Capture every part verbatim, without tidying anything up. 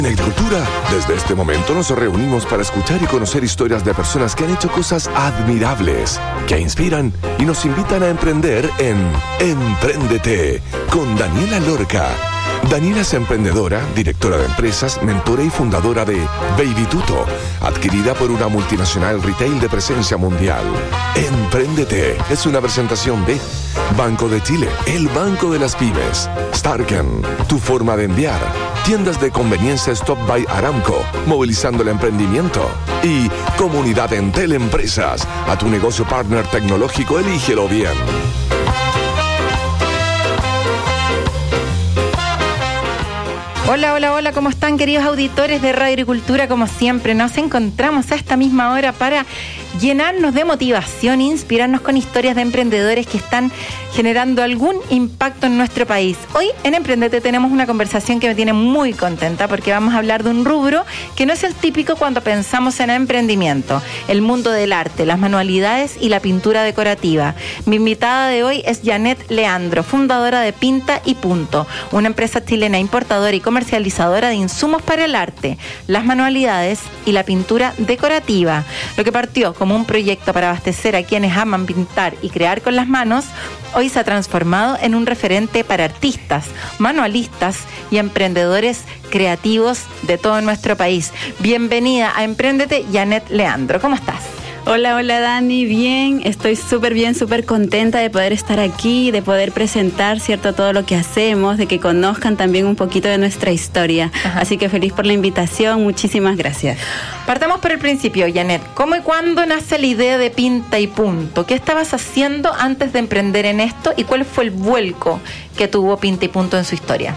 En Agricultura, desde este momento nos reunimos para escuchar y conocer historias de personas que han hecho cosas admirables, que inspiran y nos invitan a emprender en Empréndete, con Daniela Lorca. Daniela es emprendedora, directora de empresas, mentora y fundadora de Baby Tuto, adquirida por una multinacional retail de presencia mundial. Empréndete es una presentación de Banco de Chile, el banco de las pymes. Starken, tu forma de enviar. Tiendas de conveniencia Stop by Aramco, movilizando el emprendimiento. Y Comunidad Entel Empresas, a tu negocio partner tecnológico, elígelo bien. Hola, hola, hola, ¿cómo están, queridos auditores de Radio Agricultura? Como siempre, nos encontramos a esta misma hora para llenarnos de motivación, inspirarnos con historias de emprendedores que están generando algún impacto en nuestro país. Hoy en Emprendete tenemos una conversación que me tiene muy contenta porque vamos a hablar de un rubro que no es el típico cuando pensamos en emprendimiento: el mundo del arte, las manualidades y la pintura decorativa. Mi invitada de hoy es Janet Leandro, fundadora de Pinta y Punto, una empresa chilena importadora y comercializadora de insumos para el arte, las manualidades y la pintura decorativa. Lo que partió como un proyecto para abastecer a quienes aman pintar y crear con las manos, hoy se ha transformado en un referente para artistas, manualistas y emprendedores creativos de todo nuestro país. Bienvenida a Empréndete, Janet Leandro. ¿Cómo estás? Hola, hola Dani, bien, estoy súper bien, súper contenta de poder estar aquí, de poder presentar, cierto, todo lo que hacemos, de que conozcan también un poquito de nuestra historia. Ajá. Así que feliz por la invitación, muchísimas gracias. Partamos por el principio, Janet. ¿Cómo y cuándo nace la idea de Pinta y Punto? ¿Qué estabas haciendo antes de emprender en esto y cuál fue el vuelco que tuvo Pinta y Punto en su historia?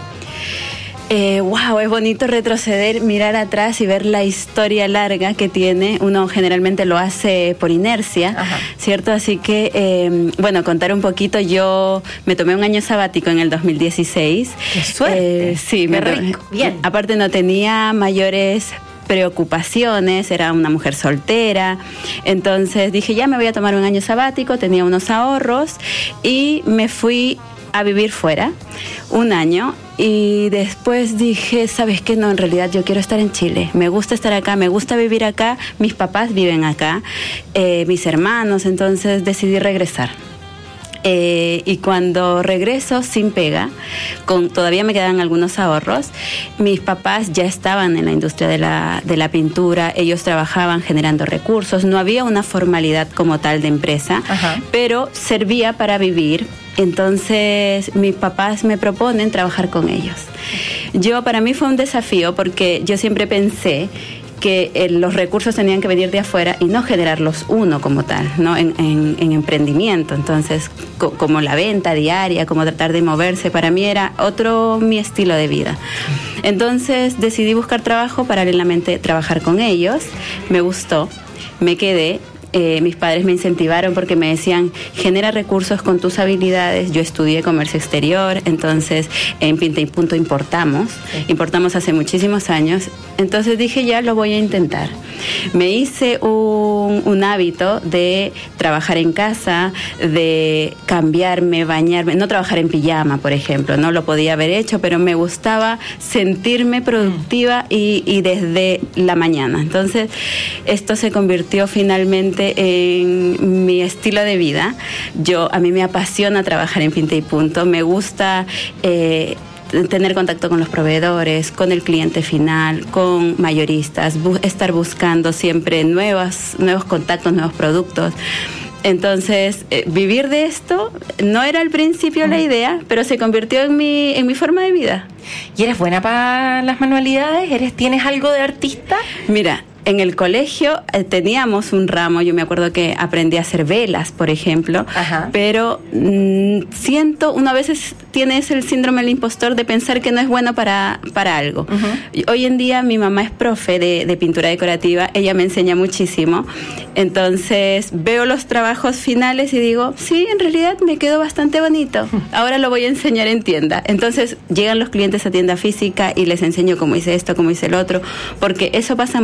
Eh, wow, es bonito retroceder, mirar atrás y ver la historia larga que tiene. Uno generalmente lo hace por inercia. Ajá. ¿Cierto? Así que, eh, bueno, contar un poquito. Yo me tomé un año sabático en el dos mil dieciséis. ¡Qué suerte! Eh, sí, ¡Qué me rico! Bien. Aparte no tenía mayores preocupaciones, era una mujer soltera, entonces dije, ya me voy a tomar un año sabático, tenía unos ahorros y me fui a vivir fuera un año. Y después dije, ¿sabes qué? No, en realidad yo quiero estar en Chile. Me gusta estar acá, me gusta vivir acá. Mis papás viven acá, eh, mis hermanos, entonces decidí regresar. Eh, y cuando regreso sin pega, con, todavía me quedan algunos ahorros. Mis papás ya estaban en la industria de la, de la pintura, ellos trabajaban generando recursos, no había una formalidad como tal de empresa. Ajá. Pero servía para vivir. Entonces mis papás me proponen trabajar con ellos. Yo, para mí fue un desafío porque yo siempre pensé que eh, los recursos tenían que venir de afuera y no generarlos uno como tal, ¿no? En, en, en emprendimiento. Entonces, co- como la venta diaria, como tratar de moverse, para mí era otro mi estilo de vida. Entonces decidí buscar trabajo, paralelamente trabajar con ellos. Me gustó, me quedé. Eh, mis padres me incentivaron porque me decían, genera recursos con tus habilidades. Yo estudié comercio exterior, entonces en Pinta y Punto importamos, sí. importamos hace muchísimos años, entonces dije, ya lo voy a intentar. Me hice un, un hábito de trabajar en casa, de cambiarme, bañarme, no trabajar en pijama, por ejemplo, no lo podía haber hecho, pero me gustaba sentirme productiva y, y desde la mañana. Entonces esto se convirtió finalmente en mi estilo de vida. Yo, a mí me apasiona trabajar en Pinta y Punto, me gusta eh, tener contacto con los proveedores, con el cliente final, con mayoristas, bu- estar buscando siempre nuevas, nuevos contactos, nuevos productos. Entonces, eh, vivir de esto no era al principio la idea, pero se convirtió en mi, en mi forma de vida. ¿Y eres buena para las manualidades? ¿Eres, ¿Tienes algo de artista? Mira, en el colegio eh, teníamos un ramo, yo me acuerdo que aprendí a hacer velas, por ejemplo. Ajá. Pero mmm, siento, una vez tiene ese el síndrome del impostor de pensar que no es bueno para, para algo. Uh-huh. Hoy en día mi mamá es profe de, de pintura decorativa, ella me enseña muchísimo, entonces veo los trabajos finales y digo, sí, en realidad me quedó bastante bonito, ahora lo voy a enseñar en tienda. Entonces llegan los clientes a tienda física y les enseño cómo hice esto, cómo hice el otro, porque eso pasa mucho.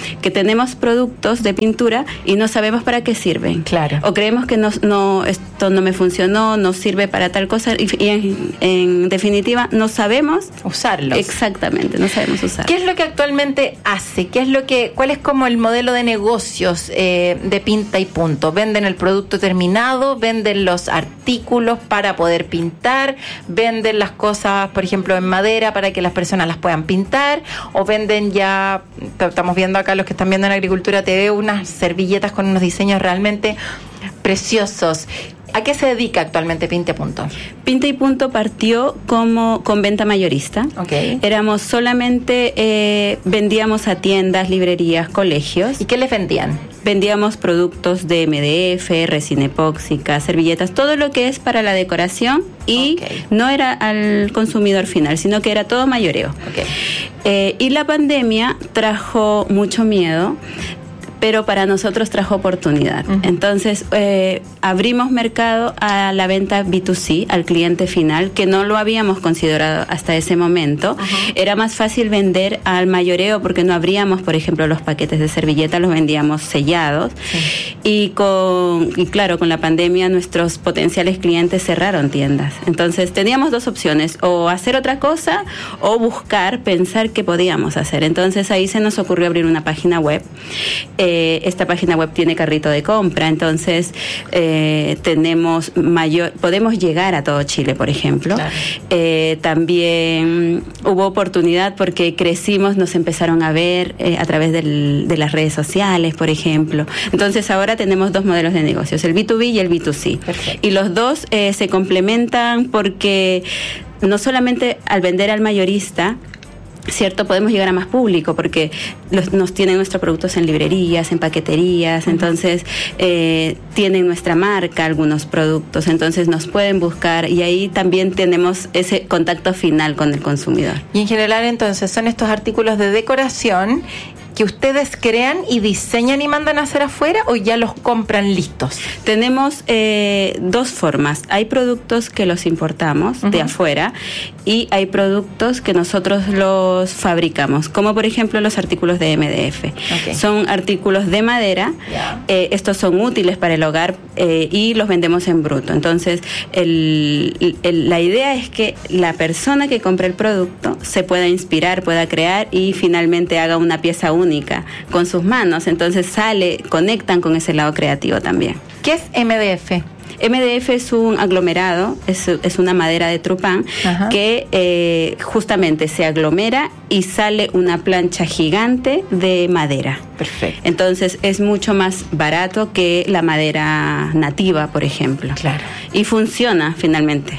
que tenemos productos de pintura y no sabemos para qué sirven. Claro. O creemos que no, no esto no me funcionó, no sirve para tal cosa y, y en, en definitiva no sabemos usarlos. Exactamente, no sabemos usar. ¿Qué es lo que actualmente hace? ¿Qué es lo que, cuál es como el modelo de negocios eh, de Pinta y Punto? ¿Venden el producto terminado? ¿Venden los artículos para poder pintar? ¿Venden las cosas, por ejemplo, en madera para que las personas las puedan pintar? ¿O venden ya, estamos viendo acá los que están viendo en Agricultura T V, unas servilletas con unos diseños realmente preciosos? ¿A qué se dedica actualmente Pinta y Punto? Pinta y Punto partió como con venta mayorista. Okay. Éramos solamente, eh, vendíamos a tiendas, librerías, colegios. ¿Y qué les vendían? Vendíamos productos de M D F, resina epóxica, servilletas, todo lo que es para la decoración y okay. no era al consumidor final, sino que era todo mayoreo. Okay. Eh, y la pandemia trajo mucho miedo, pero para nosotros trajo oportunidad. Uh-huh. Entonces, eh, abrimos mercado a la venta B dos C, al cliente final, que no lo habíamos considerado hasta ese momento. Uh-huh. Era más fácil vender al mayoreo porque no abríamos, por ejemplo, los paquetes de servilleta, los vendíamos sellados. Sí. Y, con, y claro, con la pandemia nuestros potenciales clientes cerraron tiendas. Entonces, teníamos dos opciones, o hacer otra cosa o buscar, pensar qué podíamos hacer. Entonces, ahí se nos ocurrió abrir una página web. Eh, Esta página web tiene carrito de compra, entonces eh, tenemos mayor, podemos llegar a todo Chile, por ejemplo. Claro. Eh, también hubo oportunidad porque crecimos, nos empezaron a ver eh, a través del, de las redes sociales, por ejemplo. Entonces ahora tenemos dos modelos de negocios, el B dos B y el B dos C. Perfecto. Y los dos eh, se complementan porque no solamente al vender al mayorista, cierto, podemos llegar a más público porque los, nos tienen nuestros productos en librerías, en paqueterías, uh-huh. entonces eh, tienen nuestra marca algunos productos, entonces nos pueden buscar y ahí también tenemos ese contacto final con el consumidor. Y en general entonces son estos artículos de decoración que ustedes crean y diseñan y mandan a hacer afuera, o ya los compran listos? Tenemos eh, dos formas. Hay productos que los importamos uh-huh. de afuera y hay productos que nosotros los fabricamos, como por ejemplo los artículos de M D F. Okay. Son artículos de madera, yeah. eh, estos son útiles para el hogar eh, y los vendemos en bruto. Entonces, el, el, la idea es que la persona que compre el producto se pueda inspirar, pueda crear y finalmente haga una pieza única con sus manos. Entonces sale, conectan con ese lado creativo también. ¿Qué es M D F? M D F es un aglomerado, es, es una madera de trupán Ajá. que eh, justamente se aglomera y sale una plancha gigante de madera. Perfecto. Entonces es mucho más barato que la madera nativa, por ejemplo. Claro. Y funciona finalmente.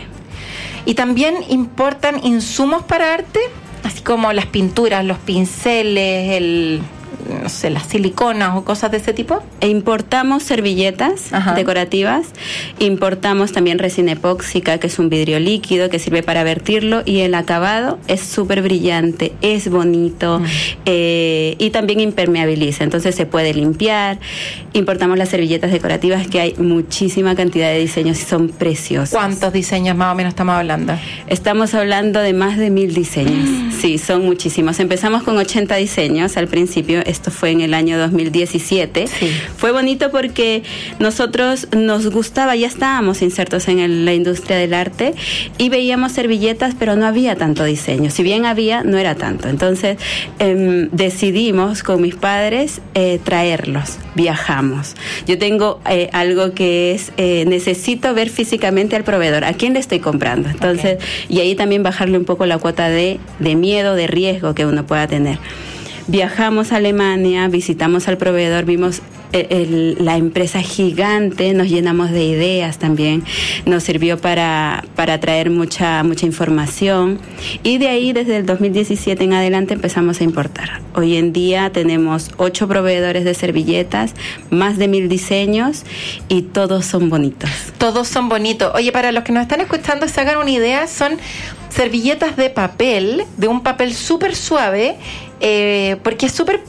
¿Y también importan insumos para arte? Así como las pinturas, los pinceles, el... no sé, las siliconas o cosas de ese tipo. E importamos servilletas Ajá. decorativas, importamos también resina epóxica, que es un vidrio líquido que sirve para vertirlo, y el acabado es súper brillante, es bonito mm. eh, y también impermeabiliza, entonces se puede limpiar. Importamos las servilletas decorativas, que hay muchísima cantidad de diseños y son preciosos. ¿Cuántos diseños más o menos estamos hablando? Estamos hablando de más de mil diseños. Mm. Sí, son muchísimos. Empezamos con ochenta diseños al principio. Esto fue en el año dos mil diecisiete. Sí. Fue bonito porque nosotros nos gustaba, ya estábamos insertos en el, la industria del arte y veíamos servilletas, pero no había tanto diseño. Si bien había, no era tanto. Entonces eh, decidimos con mis padres eh, traerlos. Viajamos. Yo tengo eh, algo que es, eh, necesito ver físicamente al proveedor, a quién le estoy comprando. Entonces, okay. y ahí también bajarle un poco la cuota de, de miedo, de riesgo que uno pueda tener. Viajamos a Alemania, visitamos al proveedor, vimos el, el, la empresa gigante, nos llenamos de ideas también, nos sirvió para, para traer mucha, mucha información, y de ahí desde el dos mil diecisiete en adelante empezamos a importar. Hoy en día tenemos ocho proveedores de servilletas, más de mil diseños y todos son bonitos. Todos son bonitos. Oye, para los que nos están escuchando, se hagan una idea, son servilletas de papel, de un papel súper suave, eh, porque es súper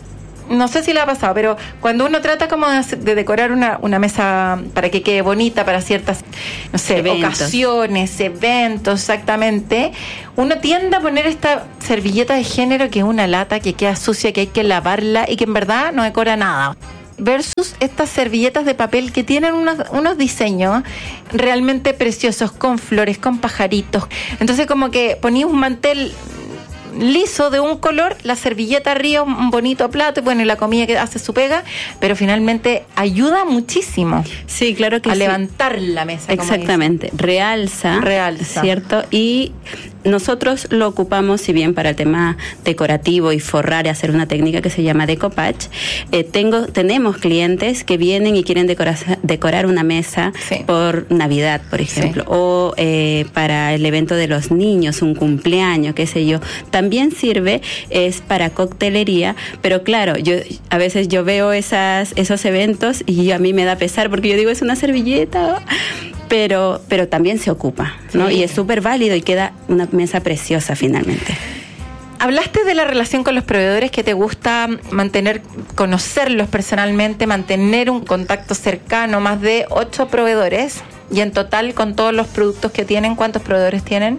no sé si le ha pasado, pero cuando uno trata como de, hacer- de decorar una, una mesa para que quede bonita para ciertas, no sé, Eventos. ocasiones, eventos, exactamente, uno tiende a poner esta servilleta de género que es una lata que queda sucia, que hay que lavarla y que en verdad no decora nada. Versus estas servilletas de papel que tienen unos, unos diseños realmente preciosos, con flores, con pajaritos. Entonces como que ponía un mantel liso de un color, la servilleta arriba, un bonito plato, bueno, y la comida que hace su pega, pero finalmente ayuda muchísimo Sí, claro que a sí. levantar la mesa. como Exactamente, realza, Realza. ¿cierto? Y nosotros lo ocupamos, si bien para el tema decorativo y forrar y hacer una técnica que se llama decoupage, eh, tengo, tenemos clientes que vienen y quieren decorar, decorar una mesa Sí. por Navidad, por ejemplo, Sí. o eh, para el evento de los niños, un cumpleaños, qué sé yo. También sirve, es para coctelería, pero claro, yo a veces yo veo esas, esos eventos y a mí me da pesar porque yo digo, es una servilleta, pero, pero también se ocupa, ¿no? Sí. Y es súper válido y queda una mesa preciosa finalmente. Hablaste de la relación con los proveedores, que te gusta mantener, conocerlos personalmente, mantener un contacto cercano, más de ocho proveedores, y en total con todos los productos que tienen, ¿cuántos proveedores tienen?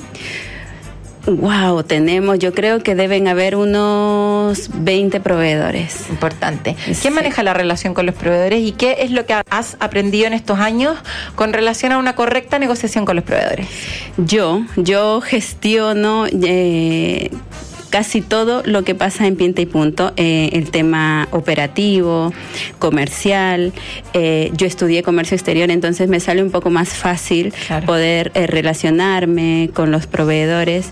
Wow, tenemos, yo creo que deben haber unos veinte proveedores. Importante. Sí. ¿Quién maneja la relación con los proveedores y qué es lo que has aprendido en estos años con relación a una correcta negociación con los proveedores? Yo, yo gestiono eh, casi todo lo que pasa en Pinta y Punto, eh, el tema operativo, comercial. Eh, yo estudié comercio exterior, entonces me sale un poco más fácil Claro. poder eh, relacionarme con los proveedores.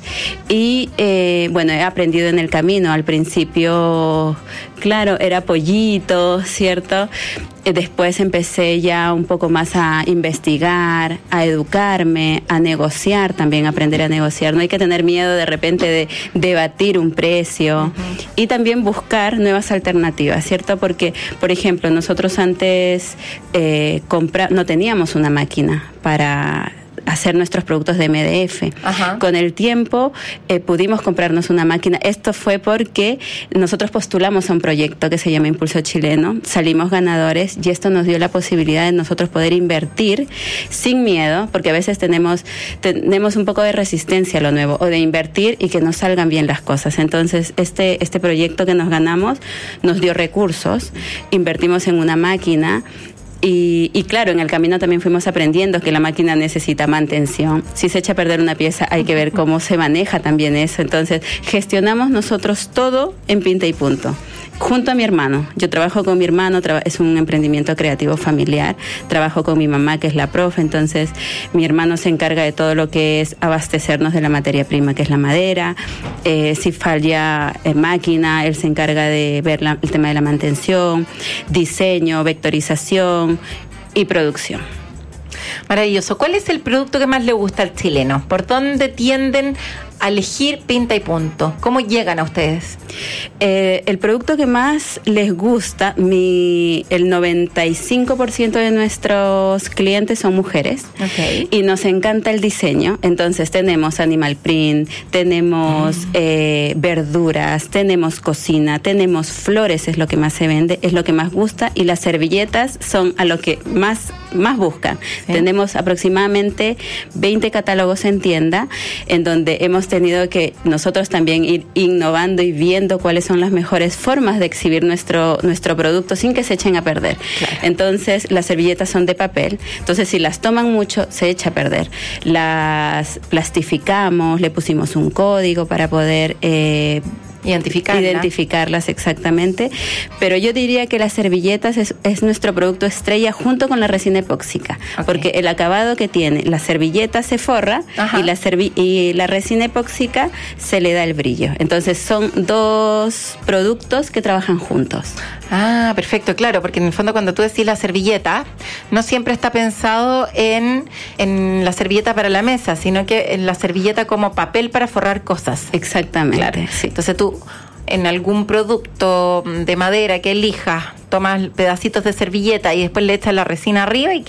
Y eh, bueno, he aprendido en el camino. Al principio, claro, era pollito, ¿cierto? Eh, Después empecé ya un poco más a investigar, a educarme, a negociar, también aprender a negociar. No hay que tener miedo de repente de debatir un precio. Uh-huh. Y también buscar nuevas alternativas, ¿cierto? Porque, por ejemplo, nosotros antes eh, compra- no teníamos una máquina para hacer nuestros productos de M D F. Ajá. Con el tiempo eh, pudimos comprarnos una máquina. Esto fue porque nosotros postulamos a un proyecto que se llama Impulso Chileno, salimos ganadores y esto nos dio la posibilidad de nosotros poder invertir sin miedo, porque a veces tenemos, tenemos un poco de resistencia a lo nuevo, o de invertir y que nos salgan bien las cosas. Entonces este, este proyecto que nos ganamos nos dio recursos, invertimos en una máquina. Y, y claro, en el camino también fuimos aprendiendo que la máquina necesita mantención. Si se echa a perder una pieza, hay que ver cómo se maneja también eso. Entonces, gestionamos nosotros todo en Pinta y Punto. Junto a mi hermano. Yo trabajo con mi hermano, traba- es un emprendimiento creativo familiar. Trabajo con mi mamá, que es la profe. Entonces, mi hermano se encarga de todo lo que es abastecernos de la materia prima, que es la madera. Eh, si falla eh, máquina, él se encarga de ver la- el tema de la mantención, diseño, vectorización y producción. Maravilloso. ¿Cuál es el producto que más le gusta al chileno? ¿Por dónde tienden a elegir Pinta y Punto? ¿Cómo llegan a ustedes? Eh, el producto que más les gusta, mi, el noventa y cinco por ciento de nuestros clientes son mujeres. Okay. Y nos encanta el diseño. Entonces tenemos animal print, tenemos mm. eh, verduras, tenemos cocina, tenemos flores, es lo que más se vende, es lo que más gusta, y las servilletas son a lo que más, más buscan. Sí. Tenemos aproximadamente veinte catálogos en tienda, en donde hemos tenido que nosotros también ir innovando y viendo cuáles son las mejores formas de exhibir nuestro, nuestro producto sin que se echen a perder. Claro. Entonces, las servilletas son de papel, entonces si las toman mucho, se echa a perder. Las plastificamos, le pusimos un código para poder eh, Identificarla. identificarlas exactamente, pero yo diría que las servilletas es, es nuestro producto estrella junto con la resina epóxica, okay. porque el acabado que tiene la servilleta se forra y la, servi- y la resina epóxica se le da el brillo. Entonces son dos productos que trabajan juntos. Ah, perfecto, claro, porque en el fondo cuando tú decís la servilleta, no siempre está pensado en, en la servilleta para la mesa, sino que en la servilleta como papel para forrar cosas. Exactamente. Claro. Sí. Entonces tú, en algún producto de madera que elijas, tomas pedacitos de servilleta y después le echas la resina arriba y queda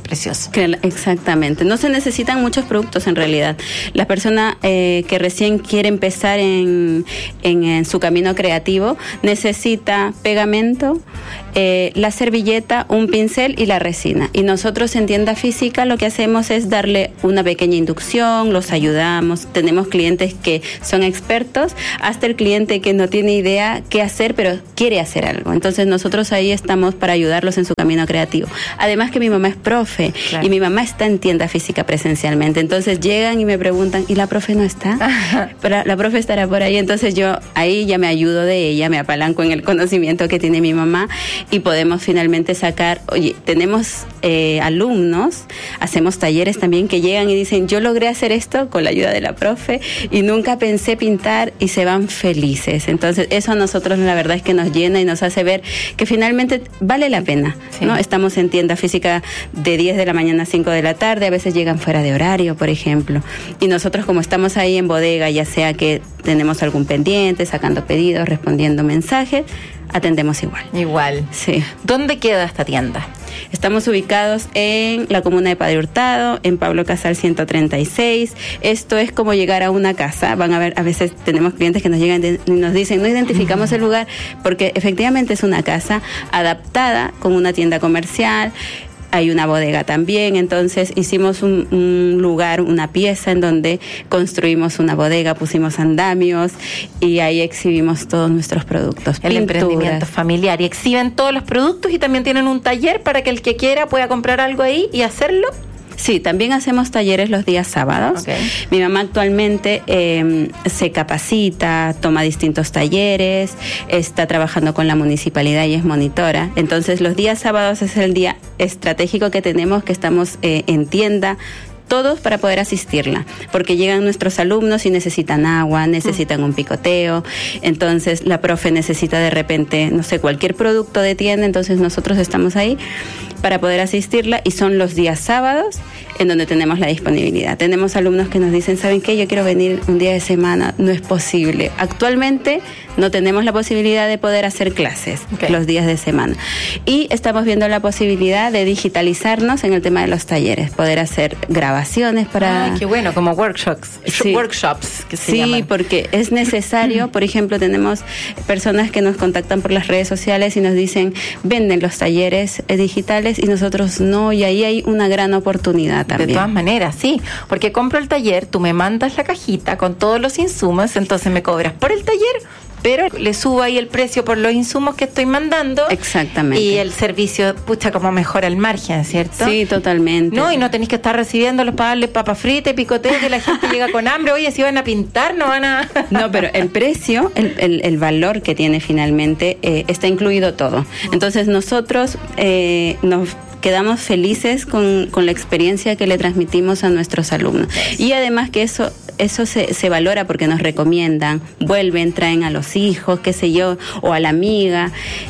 precioso. Que, exactamente. No se necesitan muchos productos en realidad. La persona eh, que recién quiere empezar en, en, en su camino creativo necesita pegamento, eh, la servilleta, un pincel y la resina. Y nosotros en tienda física lo que hacemos es darle una pequeña inducción, los ayudamos. Tenemos clientes que son expertos, hasta el cliente que no tiene idea qué hacer, pero quiere hacer algo. Entonces nosotros ahí estamos para ayudarlos en su camino creativo. Además que mi mamá es profe, claro, y mi mamá está en tienda física presencialmente. Entonces llegan y me preguntan, ¿y la profe no está? Pero la profe estará por ahí. Entonces yo ahí ya me ayudo de ella, me apalanco en el conocimiento que tiene mi mamá y podemos finalmente sacar, oye, tenemos eh, alumnos, hacemos talleres también que llegan y dicen, yo logré hacer esto con la ayuda de la profe y nunca pensé pintar, y se van felices. Entonces eso a nosotros la verdad es que nos llena y nos hace ver que finalmente vale la pena, sí, ¿no? Estamos en tienda física de diez de la mañana a cinco de la tarde, a veces llegan fuera de horario, por ejemplo, y nosotros como estamos ahí en bodega, ya sea que tenemos algún pendiente, sacando pedidos, respondiendo mensajes, atendemos igual. Igual. Sí. ¿Dónde queda esta tienda? Estamos ubicados en la comuna de Padre Hurtado, en Pablo Casal ciento treinta y seis. Esto es como llegar a una casa. Van a ver, a veces tenemos clientes que nos llegan y nos dicen, no identificamos el lugar, porque efectivamente es una casa adaptada con una tienda comercial. Hay una bodega también, entonces hicimos un, un lugar, una pieza en donde construimos una bodega, pusimos andamios y ahí exhibimos todos nuestros productos. El pinturas, emprendimiento familiar. Y exhiben todos los productos y también tienen un taller para que el que quiera pueda comprar algo ahí y hacerlo. Sí, también hacemos talleres los días sábados. Okay. Mi mamá actualmente eh, se capacita, toma distintos talleres, está trabajando con la municipalidad y es monitora. Entonces los días sábados es el día estratégico que tenemos, que estamos eh, en tienda, todos para poder asistirla, porque llegan nuestros alumnos y necesitan agua, necesitan un picoteo, entonces la profe necesita de repente, no sé, cualquier producto de tienda, entonces nosotros estamos ahí para poder asistirla y son los días sábados en donde tenemos la disponibilidad. Tenemos alumnos que nos dicen, ¿saben qué? Yo quiero venir un día de semana, no es posible. Actualmente no tenemos la posibilidad de poder hacer clases okay. los días de semana. Y estamos viendo la posibilidad de digitalizarnos en el tema de los talleres, poder hacer grabaciones para... Ay, qué bueno, como workshops. Sí. Workshops que se sí, llaman. porque es necesario. Por ejemplo, tenemos personas que nos contactan por las redes sociales y nos dicen, venden los talleres digitales y nosotros no, y ahí hay una gran oportunidad también. De todas maneras, sí, porque compro el taller, tú me mandas la cajita con todos los insumos, entonces me cobras por el taller, pero le subo ahí el precio por los insumos que estoy mandando. Exactamente. Y el servicio, pucha, como mejora el margen, ¿cierto? Sí, totalmente. No, y no tenéis que estar recibiéndolos para darle papas fritas y picoteo, que la gente llega con hambre. Oye, si van a pintar, no van a... No, pero el precio, el, el, el valor que tiene finalmente, eh, está incluido todo. Entonces nosotros eh, nos... quedamos felices con, con la experiencia que le transmitimos a nuestros alumnos. Y además que eso eso se, se valora porque nos recomiendan, vuelven, traen a los hijos, qué sé yo, o a la amiga.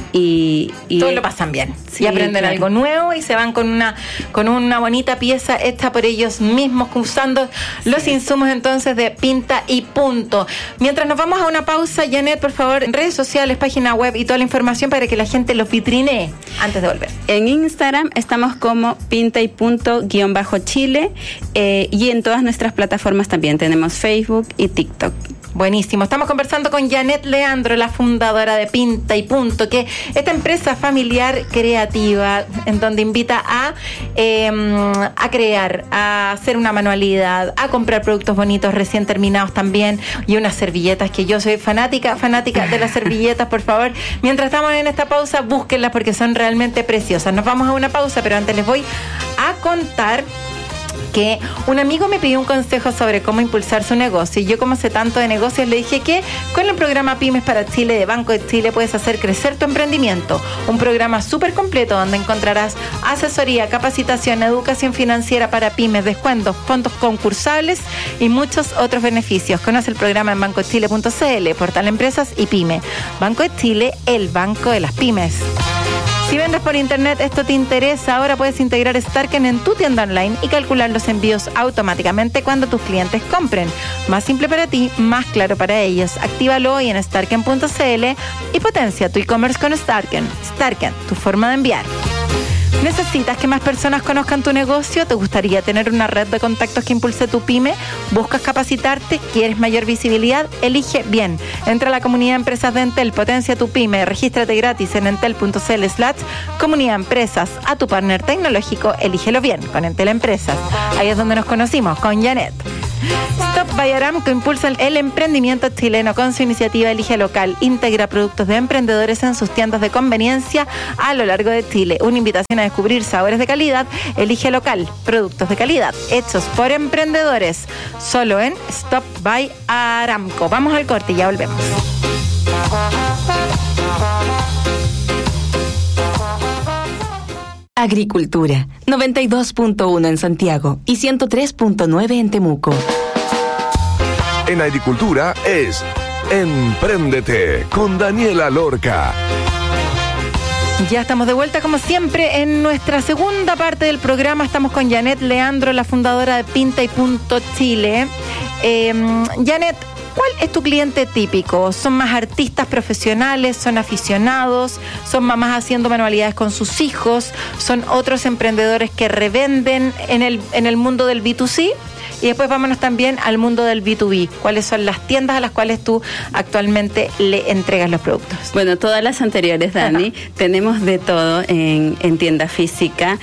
Y, y todos lo pasan bien. Sí, y aprenden claro. algo nuevo y se van con una con una bonita pieza hecha por ellos mismos, usando sí. los insumos entonces de Pinta y Punto. Mientras nos vamos a una pausa, Janet, por favor, redes sociales, página web y toda la información para que la gente los vitrinee antes de volver. En Instagram estamos como Pinta y Punto guión bajo Chile eh, y en todas nuestras plataformas también tenemos Facebook y TikTok. Buenísimo. Estamos conversando con Janet Leandro, la fundadora de Pinta y Punto, que esta empresa familiar creativa en donde invita a, eh, a crear, a hacer una manualidad, a comprar productos bonitos recién terminados también y unas servilletas que yo soy fanática, fanática de las servilletas, por favor. Mientras estamos en esta pausa, búsquenlas porque son realmente preciosas. Nos vamos a una pausa, pero antes les voy a contar que un amigo me pidió un consejo sobre cómo impulsar su negocio y yo, como sé tanto de negocios, le dije que con el programa Pymes para Chile de Banco de Chile puedes hacer crecer tu emprendimiento, un programa súper completo donde encontrarás asesoría, capacitación, educación financiera para pymes, descuentos, fondos concursables y muchos otros beneficios. Conoce el programa en banco de chile punto c l, portal Empresas y Pyme. Banco de Chile, el banco de las pymes. Si vendes por internet, esto te interesa, ahora puedes integrar Starken en tu tienda online y calcular los envíos automáticamente cuando tus clientes compren. Más simple para ti, más claro para ellos. Actívalo hoy en starken punto c l y potencia tu e-commerce con Starken. Starken, tu forma de enviar. ¿Necesitas que más personas conozcan tu negocio? ¿Te gustaría tener una red de contactos que impulse tu pyme? ¿Buscas capacitarte? ¿Quieres mayor visibilidad? Elige bien. Entra a la comunidad de empresas de Entel, potencia tu pyme, regístrate gratis en entel.cl slash comunidad empresas. A tu partner tecnológico, elígelo bien con Entel Empresas. Ahí es donde nos conocimos, con Janet. Stop by Aramco impulsa el emprendimiento chileno con su iniciativa Elige Local. Integra productos de emprendedores en sus tiendas de conveniencia a lo largo de Chile. Una invitación a descubrir sabores de calidad. Elige Local, productos de calidad hechos por emprendedores. Solo en Stop by Aramco. Vamos al corte y ya volvemos. Agricultura, noventa y dos punto uno en Santiago y ciento tres punto nueve en Temuco. En Agricultura es Empréndete con Daniela Lorca. Ya estamos de vuelta como siempre en nuestra segunda parte del programa. Estamos con Janet Leandro, la fundadora de Pinta y Punto Chile. Eh, Janet, ¿cuál es tu cliente típico? ¿Son más artistas profesionales? ¿Son aficionados? ¿Son mamás haciendo manualidades con sus hijos? ¿Son otros emprendedores que revenden en el, en el mundo del B dos C? Y después vámonos también al mundo del B dos B. ¿Cuáles son las tiendas a las cuales tú actualmente le entregas los productos? Bueno, todas las anteriores, Dani. Ajá. Tenemos de todo en, en tienda física.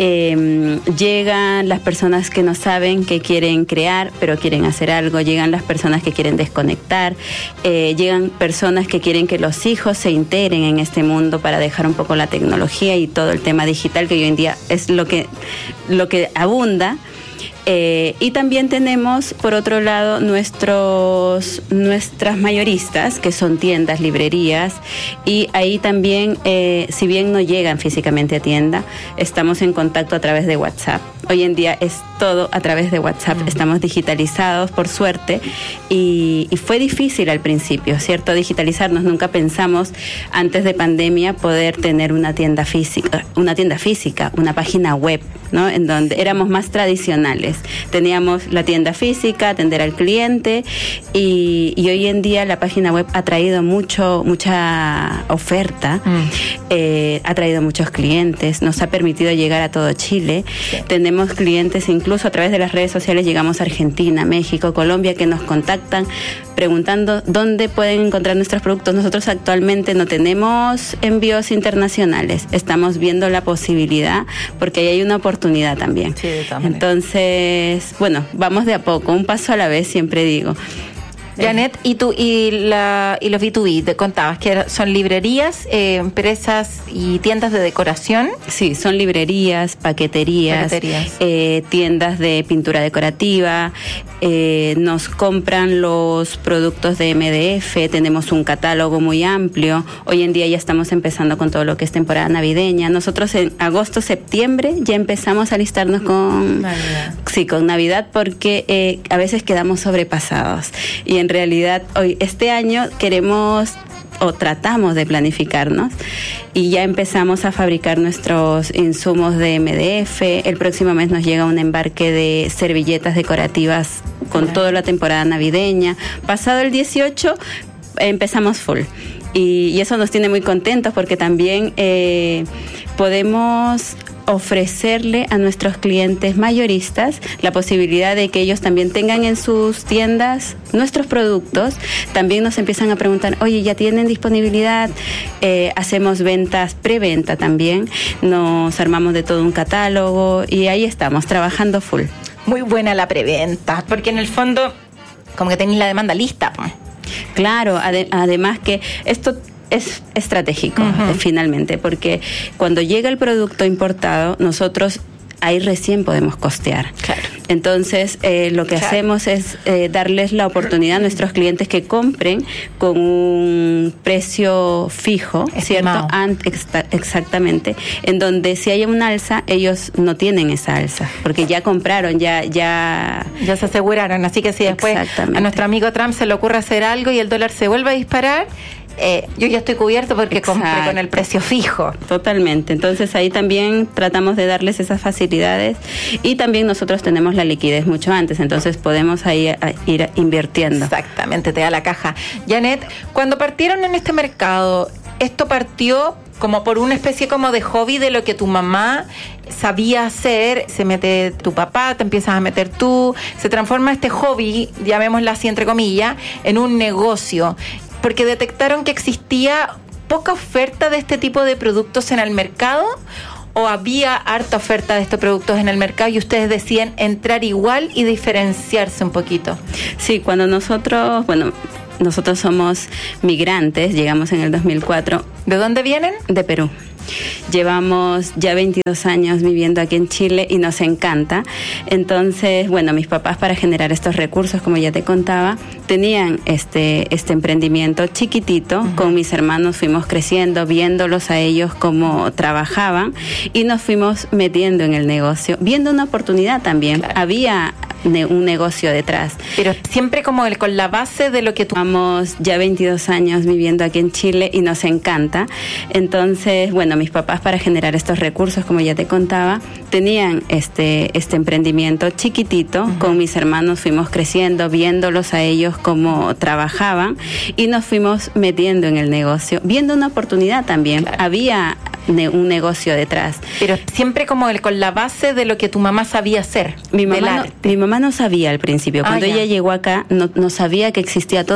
Eh, llegan las personas que no saben que quieren crear, pero quieren hacer algo. Llegan las personas que quieren desconectar. Eh, llegan personas que quieren que los hijos se integren en este mundo para dejar un poco la tecnología y todo el tema digital, que hoy en día es lo que, lo que abunda. Eh, y también tenemos, por otro lado, nuestros nuestras mayoristas, que son tiendas, librerías, y ahí también, eh, si bien no llegan físicamente a tienda, estamos en contacto a través de WhatsApp. Hoy en día es todo a través de WhatsApp, uh-huh. Estamos digitalizados, por suerte, y, y fue difícil al principio, ¿cierto? Digitalizarnos, nunca pensamos antes de pandemia poder tener una tienda física, una tienda física, una página web, ¿no? En donde éramos más tradicionales. Teníamos la tienda física, atender al cliente, y, y hoy en día la página web ha traído mucho, mucha oferta, mm. eh, ha traído muchos clientes, nos ha permitido llegar a todo Chile. Sí. Tenemos clientes incluso a través de las redes sociales, llegamos a Argentina, México, Colombia, que nos contactan preguntando dónde pueden encontrar nuestros productos. Nosotros actualmente no tenemos envíos internacionales, estamos viendo la posibilidad porque ahí hay una oportunidad también. Sí, entonces, bueno, vamos de a poco, un paso a la vez, siempre digo. Janet, y tú y la y los B dos B, te contabas que son librerías, eh, empresas y tiendas de decoración. Sí, son librerías, paqueterías, paqueterías. Eh, tiendas de pintura decorativa. Eh, nos compran los productos de M D F, tenemos un catálogo muy amplio. Hoy en día ya estamos empezando con todo lo que es temporada navideña. Nosotros en agosto, septiembre ya empezamos a listarnos con Navidad, sí, con Navidad, porque eh, a veces quedamos sobrepasados. Y en realidad hoy, este año queremos o tratamos de planificarnos y ya empezamos a fabricar nuestros insumos de M D F. El próximo mes nos llega un embarque de servilletas decorativas con toda la temporada navideña. Pasado el dieciocho empezamos full. Y, y eso nos tiene muy contentos porque también eh, podemos ofrecerle a nuestros clientes mayoristas la posibilidad de que ellos también tengan en sus tiendas nuestros productos. También nos empiezan a preguntar, oye, ¿ya tienen disponibilidad? Eh, hacemos ventas, preventa también, nos armamos de todo un catálogo y ahí estamos, trabajando full. Muy buena la preventa, porque en el fondo como que tenéis la demanda lista. Claro, ade- además que esto es estratégico, uh-huh. finalmente, porque cuando llega el producto importado, nosotros ahí recién podemos costear. Claro. Entonces, eh, lo que claro. hacemos es eh, darles la oportunidad a nuestros clientes que compren con un precio fijo, estimado. ¿Cierto? Ant- ex- exactamente. En donde si hay un alza, ellos no tienen esa alza, porque ya compraron, ya... Ya, ya se aseguraron. Así que si después a nuestro amigo Trump se le ocurre hacer algo y el dólar se vuelve a disparar, Eh, yo ya estoy cubierto porque Exacto. compré con el precio fijo. Totalmente. Entonces ahí también tratamos de darles esas facilidades y también nosotros tenemos la liquidez mucho antes, entonces podemos ahí a, a ir invirtiendo. Exactamente, te da la caja. Janet, cuando partieron en este mercado, ¿esto partió como por una especie como de hobby de lo que tu mamá sabía hacer, se mete tu papá, te empiezas a meter tú, se transforma este hobby, llamémoslo así entre comillas, en un negocio, porque detectaron que existía poca oferta de este tipo de productos en el mercado, o había harta oferta de estos productos en el mercado y ustedes decían entrar igual y diferenciarse un poquito. Sí, cuando nosotros, bueno, nosotros somos migrantes, llegamos en el dos mil cuatro. ¿De dónde vienen? De Perú. Llevamos ya veintidós años viviendo aquí en Chile y nos encanta. Entonces, bueno, mis papás, para generar estos recursos, como ya te contaba, tenían este, este emprendimiento chiquitito. Uh-huh. Con mis hermanos fuimos creciendo, viéndolos a ellos cómo trabajaban y nos fuimos metiendo en el negocio, viendo una oportunidad también. Claro. Había ne- un negocio detrás. Pero siempre como el, con la base de lo que tú... Llevamos ya veintidós años viviendo aquí en Chile y nos encanta. Entonces, bueno, mis papás, para generar estos recursos, como ya te contaba, tenían este, este emprendimiento chiquitito. Uh-huh. Con mis hermanos fuimos creciendo, viéndolos a ellos cómo trabajaban y nos fuimos metiendo en el negocio, viendo una oportunidad también. Claro. Había ne- un negocio detrás. Pero siempre como el, con la base de lo que tu mamá sabía hacer. Mi mamá, no, mi mamá no sabía al principio. Cuando ah, ella llegó acá, no, no sabía que existía todo